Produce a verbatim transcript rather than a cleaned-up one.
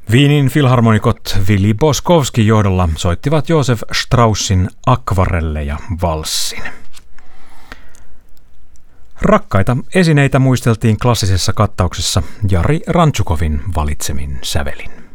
Wienin filharmonikot Willi Boskovskin johdolla soittivat Josef Straussin akvarelleja valssin. Rakkaita esineitä muisteltiin klassisessa kattauksessa Jari Rantsukovin valitsemin sävelin.